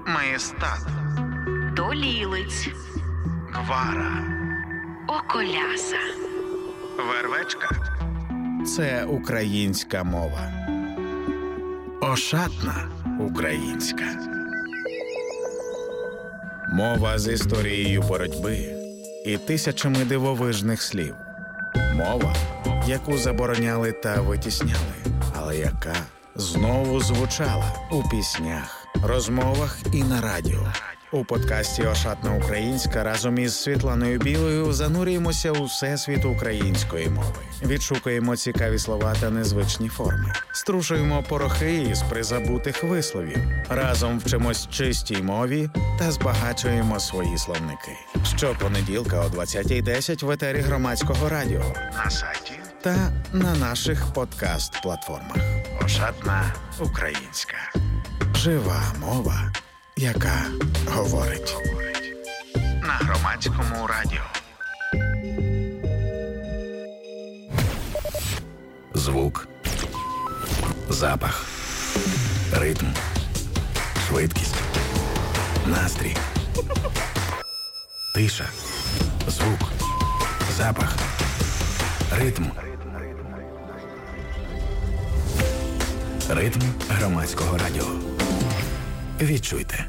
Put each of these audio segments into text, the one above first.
Маєстат, Долілиць, Гвара, Околяса, Вервечка. Це українська мова. Ошатна українська. Мова з історією боротьби і тисячами дивовижних слів. Мова, яку забороняли та витісняли, але яка знову звучала у піснях, розмовах і на радіо. У подкасті «Ошатна українська» разом із Світланою Білою занурюємося у всесвіт української мови. Відшукуємо цікаві слова та незвичні форми. Струшуємо порохи із призабутих висловів. Разом вчимось чистій мові та збагачуємо свої словники. Щопонеділка о 20:10 в етері Громадського радіо, На сайті та на наших подкаст-платформах. «Ошатна українська». Жива мова, яка говорить. На Громадському радіо. Звук, запах, ритм, швидкість, настрій, тиша, звук, запах, ритм. Ритм Громадського радіо. Відчуйте.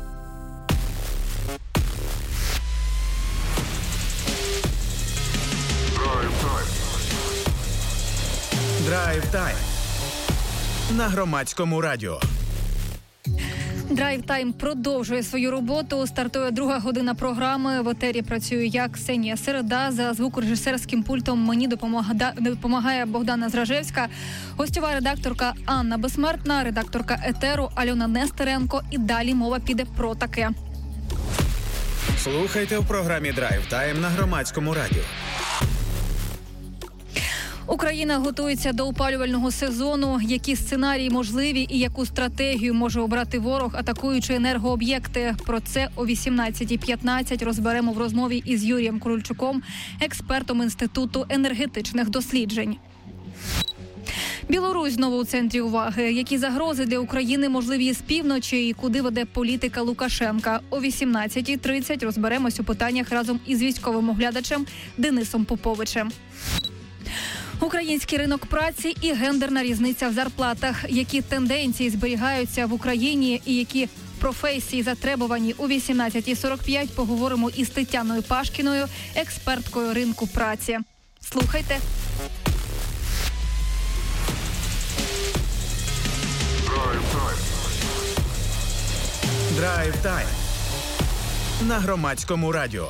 Драйв-тайм на Громадському радіо. Драйв-тайм продовжує свою роботу. Стартує друга година програми. В етері працюю я, Ксенія Середа. За звукорежисерським пультом мені допомагає Богдана Зражевська, гостьова редакторка Анна Безсмертна, редакторка етеру Альона Нестеренко. І далі мова піде про таке. Слухайте в програмі «Драйв-тайм» на Громадському радіо. Україна готується до опалювального сезону. Які сценарії можливі і яку стратегію може обрати ворог, атакуючи енергооб'єкти? Про це о 18:15 розберемо в розмові із Юрієм Корольчуком, експертом Інституту енергетичних досліджень. Білорусь знову у центрі уваги. Які загрози для України можливі з півночі і куди веде політика Лукашенка? О 18:30 розберемось у питаннях разом із військовим оглядачем Денисом Поповичем. Український ринок праці і гендерна різниця в зарплатах. Які тенденції зберігаються в Україні і які професії затребувані? О 18:45 поговоримо із Тетяною Пашкіною, експерткою ринку праці. Слухайте. Драйв-тайм на Громадському радіо.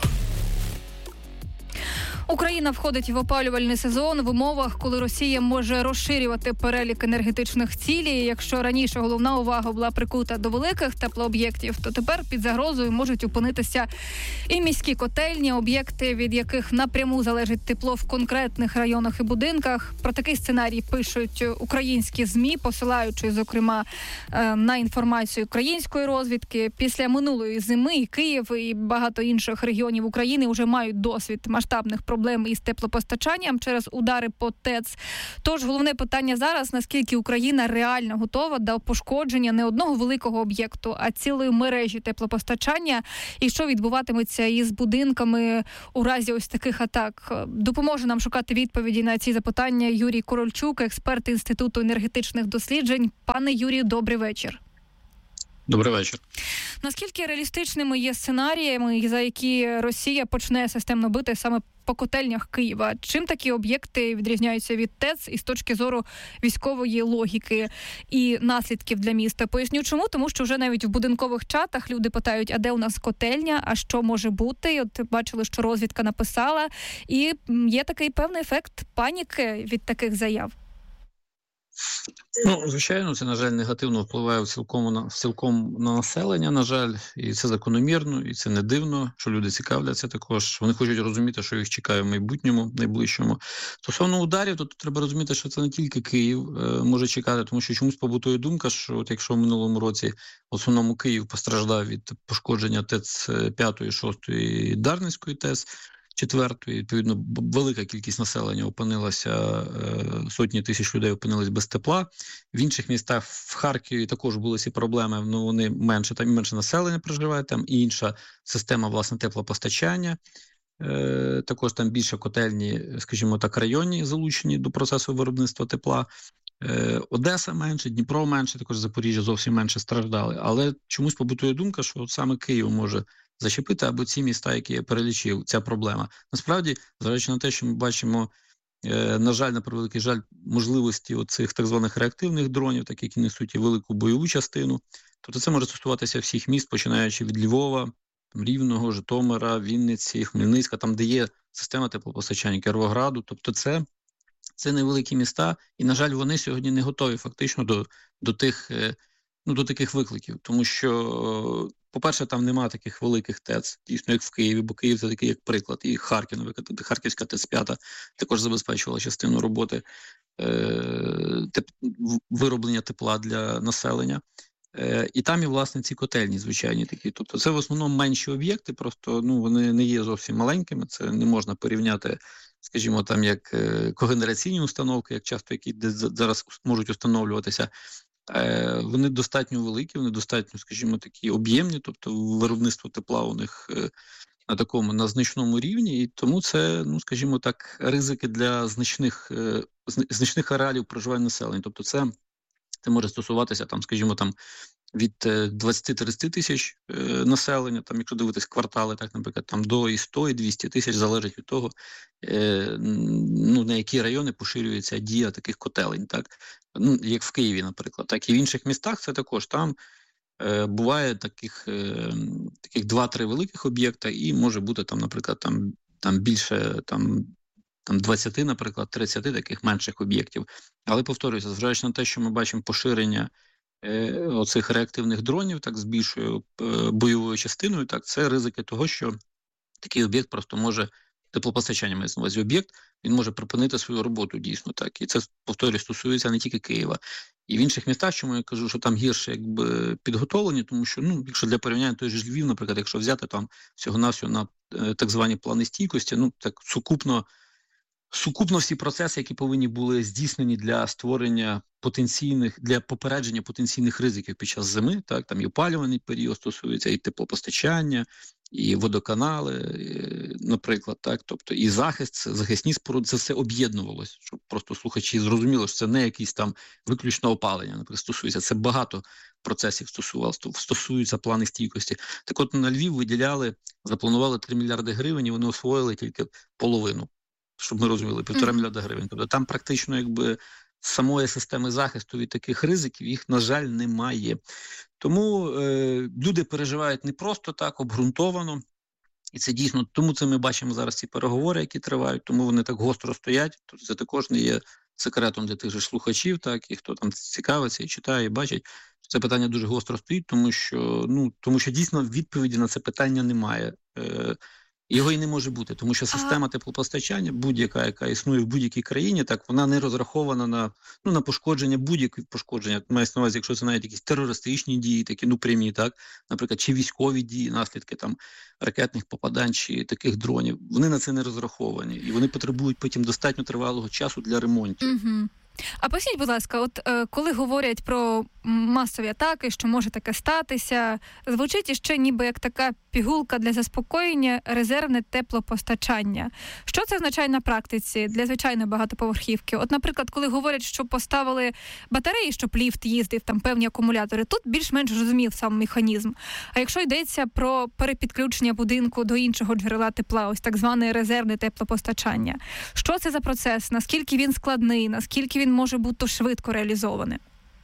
Україна входить в опалювальний сезон в умовах, коли Росія може розширювати перелік енергетичних цілей. Якщо раніше головна увага була прикута до великих теплооб'єктів, то тепер під загрозою можуть опинитися і міські котельні, об'єкти, від яких напряму залежить тепло в конкретних районах і будинках. Про такий сценарій пишуть українські ЗМІ, посилаючи, зокрема, на інформацію української розвідки. Після минулої зими і Київ, і багато інших регіонів України вже мають досвід масштабних проблем із теплопостачанням через удари по ТЕЦ. Тож головне питання зараз, наскільки Україна реально готова до пошкодження не одного великого об'єкту, а цілої мережі теплопостачання, і що відбуватиметься із будинками у разі ось таких атак. Допоможе нам шукати відповіді на ці запитання Юрій Корольчук, експерт Інституту енергетичних досліджень. Пане Юрію, добрий вечір. Добрий вечір. Наскільки реалістичними є сценаріями, за які Росія почне системно бити саме по котельнях Києва? Чим такі об'єкти відрізняються від ТЕЦ із точки зору військової логіки і наслідків для міста? Поясню чому. Тому що вже навіть в будинкових чатах люди питають, а де у нас котельня, а що може бути? От бачили, що розвідка написала. І є такий певний ефект паніки від таких заяв. Звичайно, це, на жаль, негативно впливає цілком на населення, на жаль, і це закономірно, і це не дивно, що люди цікавляться також. Вони хочуть розуміти, що їх чекає в майбутньому, найближчому. Стосовно ударів, то тут треба розуміти, що це не тільки Київ може чекати, тому що чомусь побутує думка, що от якщо в минулому році в основному Київ постраждав від пошкодження ТЕЦ 5-ї, 6-ї Дарницької ТЕЦ, четвертої. Відповідно, велика кількість населення опинилася, сотні тисяч людей опинились без тепла. В інших містах, в Харкові також були ці проблеми, ну вони менше, там менше населення проживає, там і інша система, власне, теплопостачання. Також там більше котельні, скажімо так, районні залучені до процесу виробництва тепла. Одеса менше, Дніпро менше, також Запоріжжя зовсім менше страждали. Але чомусь побутує думка, що от саме Київ може зачепити, або ці міста, які я перелічив, ця проблема. Насправді, зважаючи на те, що ми бачимо, на жаль, на превеликий жаль, можливості оцих так званих реактивних дронів, так які несуть і велику бойову частину, тобто це може стосуватися всіх міст, починаючи від Львова, Рівного, Житомира, Вінниці, Хмельницька, там, де є система теплопостачання, Кіровограду, тобто це невеликі міста, і, на жаль, вони сьогодні не готові фактично до таких викликів, тому що, по-перше, там немає таких великих ТЕЦ, дійсно, як в Києві, бо Київ – це такий, як приклад, і Харків, наприклад, Харківська ТЕЦ-5 також забезпечувала частину роботи вироблення тепла для населення. І там і, власне, ці котельні звичайні такі. Тобто це в основному менші об'єкти, просто вони не є зовсім маленькими, це не можна порівняти, скажімо, там як когенераційні установки, як часто які зараз можуть установлюватися. Вони достатньо великі, вони достатньо, скажімо, такі об'ємні, тобто виробництво тепла у них на значному рівні, і тому це, ну, скажімо так, ризики для значних ареалів проживання населення. Тобто це може стосуватися, там, скажімо, там, від 20-30 тисяч населення, там, якщо дивитись квартали, так, наприклад, там, до і 100, і 200 тисяч, залежить від того, на які райони поширюється дія таких котелень, так, як в Києві, наприклад, так, і в інших містах це також, там буває таких 2-3 великих об'єкта, і може бути, там, наприклад, там більше, там 20, наприклад, 30 таких менших об'єктів. Але, повторююся, зважаючи на те, що ми бачимо поширення оцих реактивних дронів, так, з більшою бойовою частиною, так, це ризики того, що такий об'єкт просто може, теплопостачання мається на увазі об'єкт, він може припинити свою роботу дійсно, так. І це, повторюю, стосується не тільки Києва. І в інших містах, чому я кажу, що там гірше якби підготовлені, тому що, якщо для порівняння той же Львів, наприклад, якщо взяти там всього-навсього на так звані плани стійкості, так сукупно всі процеси, які повинні були здійснені для створення для попередження потенційних ризиків під час зими, так, там і опалювальний період стосується, і теплопостачання, і водоканали, наприклад, так, тобто і захисні споруди, це все об'єднувалося, щоб просто слухачі зрозуміли, що це не якісь там виключно опалення, наприклад, стосується, це багато процесів стосуються плани стійкості. Так от на Львів запланували 3 мільярди гривень, і вони освоїли тільки половину, щоб ми розуміли, 1,5 мільярда гривень. Тобто там практично якби самої системи захисту від таких ризиків, їх, на жаль, немає. Тому люди переживають не просто так, обґрунтовано. І це дійсно, тому це ми бачимо зараз ці переговори, які тривають, тому вони так гостро стоять. Тобто це також не є секретом для тих же слухачів, так, і хто там цікавиться і читає, і бачить. Це питання дуже гостро стоїть, тому що дійсно відповіді на це питання немає. Його і не може бути, тому що система теплопостачання, будь-яка, яка існує в будь-якій країні, так, вона не розрахована на пошкодження, будь-які пошкодження. Мається на увазі, якщо це навіть якісь терористичні дії, такі, прямі, так, наприклад, чи військові дії, наслідки там ракетних попадань, чи таких дронів, вони на це не розраховані. І вони потребують потім достатньо тривалого часу для ремонту. Угу. А поясніть, будь ласка, от коли говорять про масові атаки, що може таке статися, звучить іще ніби як така пігулка для заспокоєння, резервне теплопостачання. Що це означає на практиці для звичайної багатоповерхівки? От, наприклад, коли говорять, що поставили батареї, щоб ліфт їздив, там певні акумулятори, тут більш-менш зрозумів сам механізм. А якщо йдеться про перепідключення будинку до іншого джерела тепла, ось так зване резервне теплопостачання, що це за процес? Наскільки він складний? Наскільки він може бути швидко реалізований?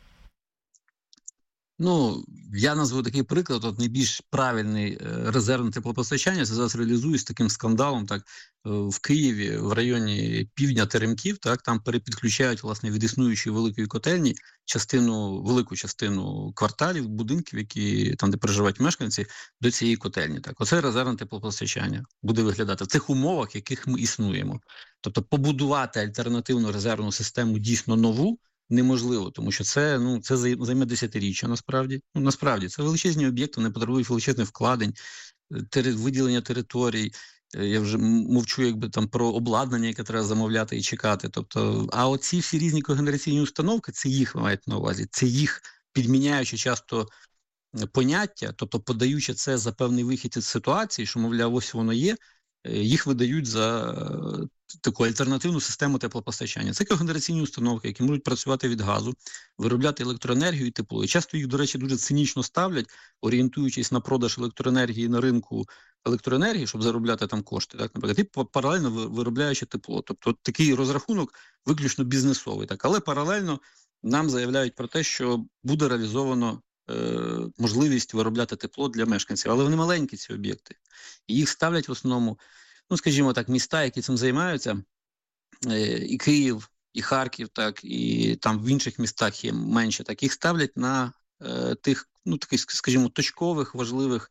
Я назву такий приклад, найбільш правильний резервне теплопостачання, це зараз реалізують з таким скандалом, так, в Києві, в районі півдня Теремків, так, там перепідключають, власне, від існуючої великої котельні велику частину кварталів, будинків, які там, де проживають мешканці, до цієї котельні. Так. Оце резервне теплопостачання буде виглядати в тих умовах, в яких ми існуємо. Тобто побудувати альтернативну резервну систему дійсно нову неможливо, тому що це займе десятиріччя, насправді. Насправді, це величезні об'єкти, вони потребують величезних вкладень, виділення територій. Я вже мовчу якби там про обладнання, яке треба замовляти і чекати. Тобто, а оці всі різні когенераційні установки, це їх мають на увазі, це їх підміняючи часто поняття, тобто подаючи це за певний вихід із ситуації, що, мовляв, ось воно є, їх видають за таку альтернативну систему теплопостачання. Це когенераційні установки, які можуть працювати від газу, виробляти електроенергію і тепло. І часто їх, до речі, дуже цинічно ставлять, орієнтуючись на продаж електроенергії на ринку електроенергії, щоб заробляти там кошти, так, наприклад, і паралельно виробляючи тепло. Тобто такий розрахунок виключно бізнесовий. Так. Але паралельно нам заявляють про те, що буде реалізовано можливість виробляти тепло для мешканців. Але вони маленькі, ці об'єкти. І їх ставлять в основному, ну, скажімо так, міста, які цим займаються, і Київ, і Харків, так, і там в інших містах є менше, так, їх ставлять на тих, ну, таких, скажімо, точкових, важливих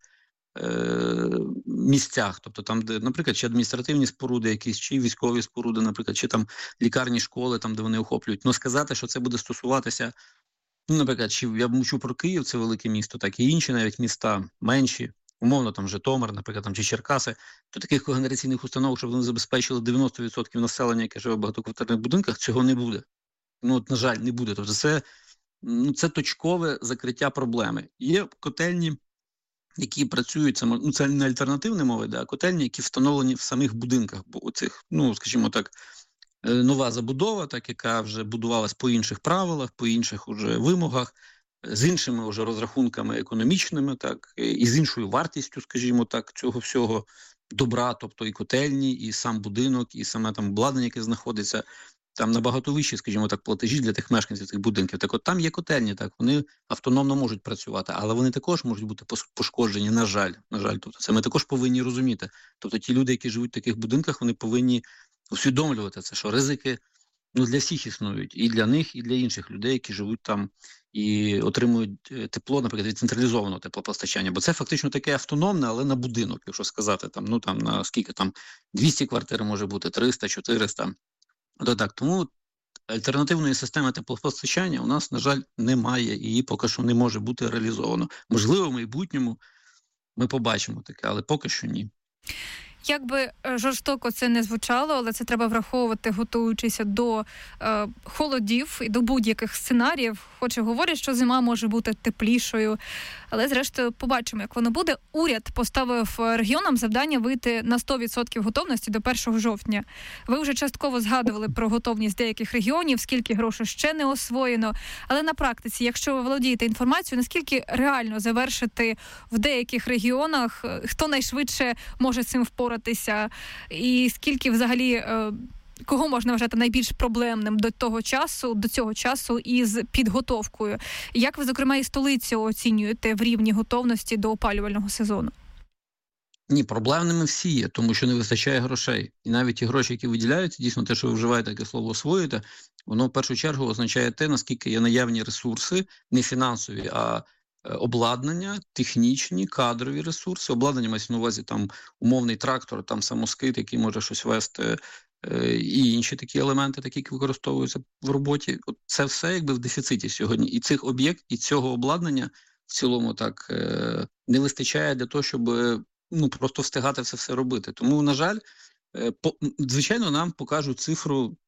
місцях, тобто там, де, наприклад, чи адміністративні споруди якісь, чи військові споруди, наприклад, чи там лікарні, школи, там, де вони охоплюють. Ну, сказати, що це буде стосуватися, ну, наприклад, чи я мовчу про Київ, це велике місто, так і інші навіть міста менші, умовно там Житомир, наприклад, там, чи Черкаси, то таких когенераційних установок, щоб вони забезпечили 90% населення, яке живе в багатоквартирних будинках, цього не буде. Ну, от, на жаль, не буде. Тобто це, ну, це точкове закриття проблеми. Є котельні, які працюють, ну, це не альтернативні мови, а котельні, які встановлені в самих будинках, бо у цих, ну, скажімо так, нова забудова, так, яка вже будувалась по інших правилах, по інших уже вимогах, з іншими вже розрахунками економічними, так, і з іншою вартістю, скажімо так, цього всього добра, тобто і котельні, і сам будинок, і саме там обладнання, яке знаходиться, там набагато вищі, скажімо так, платежі для тих мешканців цих будинків. Так от там є котельні, так, вони автономно можуть працювати, але вони також можуть бути пошкоджені, на жаль. Тобто це ми також повинні розуміти. Тобто ті люди, які живуть в таких будинках, вони повинні усвідомлювати це, що ризики, ну, для всіх існують, і для них, і для інших людей, які живуть там і отримують тепло, наприклад, від централізованого теплопостачання. Бо це фактично таке автономне, але на будинок, якщо сказати, там, ну, там, на скільки там, 200 квартир може бути, 300, 400. Так, тому альтернативної системи теплопостачання у нас, на жаль, немає, і її поки що не може бути реалізовано. Можливо, в майбутньому ми побачимо таке, але поки що ні. Як би жорстоко це не звучало, але це треба враховувати, готуючися до холодів і до будь-яких сценаріїв. Хоч і говорять, що зима може бути теплішою, але зрештою побачимо, як воно буде. Уряд поставив регіонам завдання вийти на 100% готовності до 1 жовтня. Ви вже частково згадували про готовність деяких регіонів, скільки грошей ще не освоєно. Але на практиці, якщо ви володієте інформацією, наскільки реально завершити в деяких регіонах, хто найшвидше може з цим впоратися, і скільки взагалі, кого можна вважати найбільш проблемним до цього часу із підготовкою? Як ви, зокрема, і столицю оцінюєте в рівні готовності до опалювального сезону? Ні, проблемними всі є, тому що не вистачає грошей. І навіть ті гроші, які виділяються, дійсно те, що ви вживаєте таке слово «освоїти», воно в першу чергу означає те, наскільки є наявні ресурси, не фінансові, а обладнання, технічні, кадрові ресурси. Обладнання мається на увазі там умовний трактор, там самоскид, який може щось вести, і інші такі елементи, такі, які використовуються в роботі. От це все якби в дефіциті сьогодні. І цих об'єктів, і цього обладнання в цілому так не вистачає для того, щоб, ну, просто встигати все робити. Тому, на жаль, звичайно, нам покажуть цифру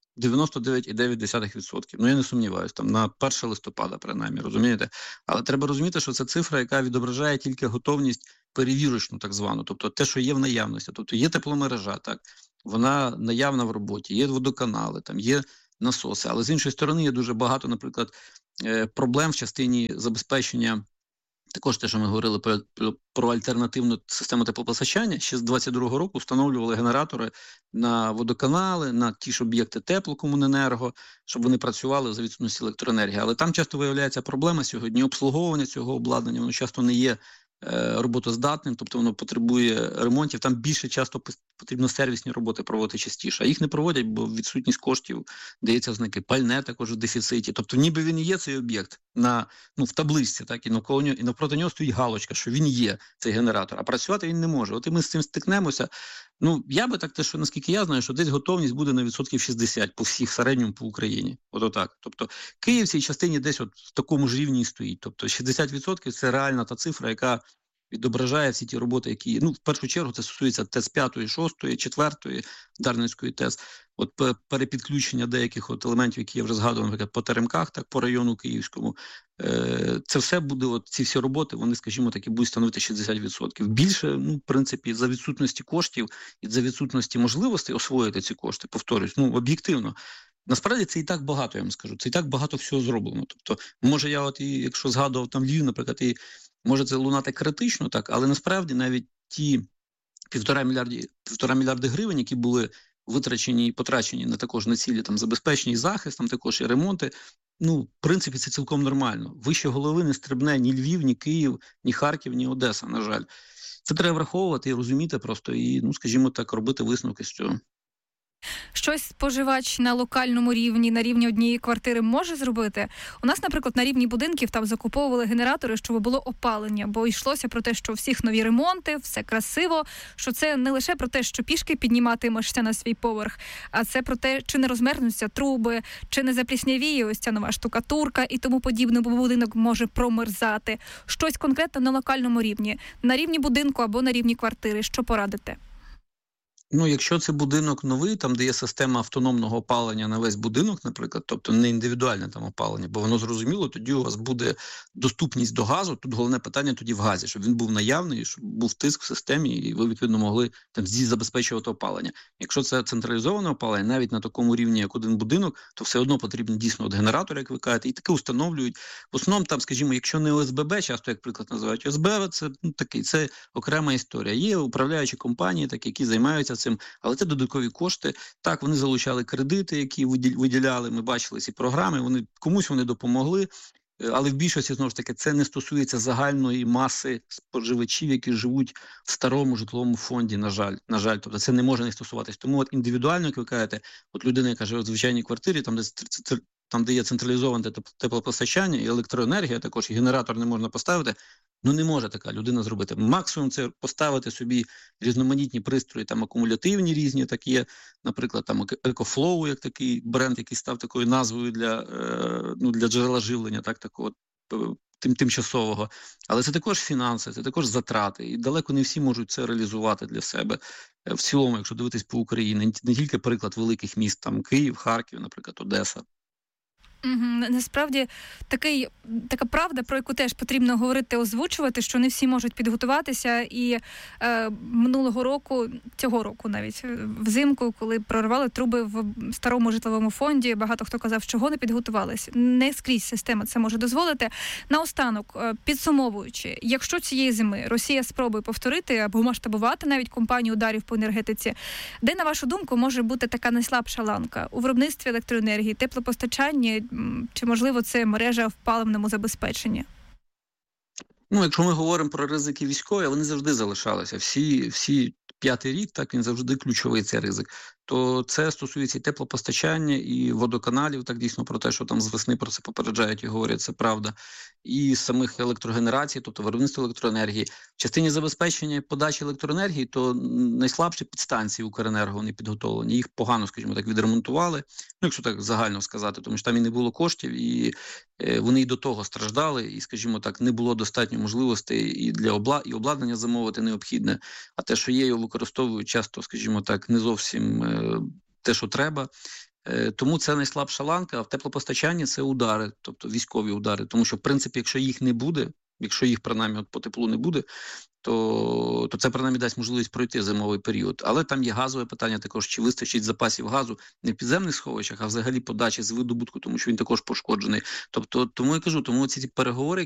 99,9%. Ну, я не сумніваюся, там на 1 листопада, принаймні, розумієте? Але треба розуміти, що це цифра, яка відображає тільки готовність перевірочну, так звану, тобто те, що є в наявності. Тобто є тепломережа, так, вона наявна в роботі, є водоканали, там є насоси. Але з іншої сторони є дуже багато, наприклад, проблем в частині забезпечення. Також те, що ми говорили про альтернативну систему теплопостачання, ще з 22-го року встановлювали генератори на водоканали, на ті ж об'єкти теплокомуненерго, щоб вони працювали за відсутності електроенергії. Але там часто виявляється проблема сьогодні обслуговування цього обладнання, воно часто не є роботоздатним, тобто воно потребує ремонтів, там більше часто потрібно сервісні роботи проводити частіше, а їх не проводять, бо відсутність коштів дається ознаки, пальне також в дефіциті, тобто ніби він і є цей об'єкт в табличці, так, і навпроти нього стоїть галочка, що він є, цей генератор, а працювати він не може. От і ми з цим стикнемося. Ну, я би так, те, що наскільки я знаю, що десь готовність буде на 60% по всіх, в середньому по Україні. От отак. Тобто Київ в цій частині десь от в такому ж рівні стоїть. Тобто 60% – це реальна та цифра, яка відображає всі ті роботи, які, в першу чергу це стосується ТЕС 5, 6, 4, Дарницької ТЕС. От перепідключення деяких елементів, які я вже згадував, наприклад, по теремках, так, по району Київському. Це все буде, ці всі роботи, вони, скажімо так, і будуть становити 60%. Більше, в принципі, за відсутності коштів і за відсутності можливостей освоїти ці кошти, повторюсь, об'єктивно. Насправді це і так багато, я вам скажу, це і так багато всього зроблено. Тобто, може я якщо згадував там Львів, наприклад, і може це лунати критично, так, але насправді навіть ті 1,5 мільярди гривень, які були витрачені і потрачені на цілі там забезпечення і захист, там також і ремонти, в принципі, це цілком нормально. Вище голови не стрибне ні Львів, ні Київ, ні Харків, ні Одеса, на жаль. Це треба враховувати і розуміти просто, і, скажімо так, робити висновки з цього. Щось споживач на локальному рівні, на рівні однієї квартири може зробити? У нас, наприклад, на рівні будинків там закуповували генератори, щоб було опалення, бо йшлося про те, що у всіх нові ремонти, все красиво, що це не лише про те, що пішки підніматимешся на свій поверх, а це про те, чи не розмерзнуться труби, чи не запліснявіє ось ця нова штукатурка і тому подібне, бо будинок може промерзати. Щось конкретно на локальному рівні, на рівні будинку або на рівні квартири. Що порадите? Якщо це будинок новий, там, де є система автономного опалення на весь будинок, наприклад, тобто не індивідуальне там опалення, бо воно зрозуміло, тоді у вас буде доступність до газу, тут головне питання тоді в газі, щоб він був наявний, щоб був тиск в системі, і ви, відповідно, могли там забезпечувати опалення. Якщо це централізоване опалення, навіть на такому рівні, як один будинок, то все одно потрібен дійсно генератор, як ви кажете, і таке установлюють. В основному там, скажімо, якщо не ОСББ, часто, як приклад називають ОСББ, це це окрема історія. Є управляючі компанії, які займаються цим, але це додаткові кошти. Так, вони залучали кредити, які виділяли, ми бачили ці програми, комусь вони допомогли, але в більшості, знову ж таки, це не стосується загальної маси споживачів, які живуть в старому житловому фонді, на жаль, тобто це не може не стосуватись. Тому індивідуально, як ви кажете, людина, яка живе в звичайній квартирі, там, де є централізоване теплопостачання і електроенергія, також і генератор не можна поставити, не може така людина зробити. Максимум це поставити собі різноманітні пристрої, там акумулятивні різні, так є, наприклад, там EcoFlow, як такий бренд, який став такою назвою для джерела живлення, такого тимчасового. Але це також фінанси, це також затрати, і далеко не всі можуть це реалізувати для себе. В цілому, якщо дивитись по Україні, не тільки приклад великих міст, там Київ, Харків, наприклад, Одеса. Насправді, така правда, про яку теж потрібно говорити, озвучувати, що не всі можуть підготуватися. І цього року навіть, взимку, коли прорвали труби в старому житловому фонді, багато хто казав, чого не підготувались. Не скрізь система це може дозволити. Наостанок, підсумовуючи, якщо цієї зими Росія спробує повторити або масштабувати навіть кампанію ударів по енергетиці, де, на вашу думку, може бути така найслабша ланка? У виробництві електроенергії, теплопостачанні, чи, можливо, це мережа в паливному забезпеченні? Якщо ми говоримо про ризики військові, вони завжди залишалися. Всі 5-й рік, так, він завжди ключовий, цей ризик. То це стосується і теплопостачання, і водоканалів, так дійсно про те, що там з весни про це попереджають і говорять, це правда, і самих електрогенерацій, тобто виробництва електроенергії. В частині забезпечення і подачі електроенергії, то найслабші підстанції Укренерго не підготовлені. Їх погано, скажімо так, відремонтували, якщо так загально сказати, тому що там і не було коштів, і вони і до того страждали, і, скажімо так, не було достатньо можливостей і і обладнання замовити необхідне, а те, що є, його використовують часто, скажімо так, не зовсім те, що треба. Тому це найслабша ланка, а в теплопостачанні це удари, тобто військові удари. Тому що, в принципі, якщо їх не буде, якщо їх, принаймні, по теплу не буде, то це, принаймні, дасть можливість пройти зимовий період. Але там є газове питання також, чи вистачить запасів газу не в підземних сховищах, а взагалі подачі з видобутку, тому що він також пошкоджений. Тобто, тому я кажу, тому ці переговори,